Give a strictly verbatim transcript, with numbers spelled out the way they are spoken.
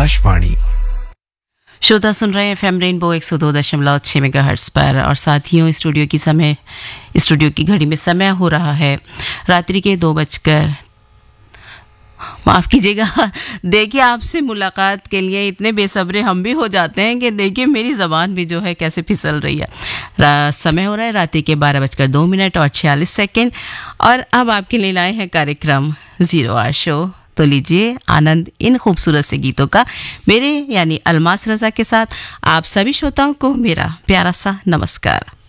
आकाशवाणी। श्रोता सुन रहे हैं एफएम रेनबो एक सौ दो दशमलव छह मेगाहर्ट्ज पर और साथियों स्टूडियो की समय स्टूडियो की घड़ी में समय हो रहा है रात्रि के दो बजकर माफ़ कीजिएगा। देखिए आपसे मुलाकात के लिए इतने बेसब्रे हम भी हो जाते हैं कि देखिए मेरी ज़बान भी जो है कैसे फिसल रही है। समय हो रहा है रात्रि के बारह बजकर दो मिनट और छियालीस सेकेंड और अब आपके लिए लाए हैं कार्यक्रम ज़ीरो आवर शो। तो लीजिए आनंद इन खूबसूरत से गीतों का मेरे यानी अलमास रज़ा के साथ आप सभी श्रोताओं को मेरा प्यारा सा नमस्कार।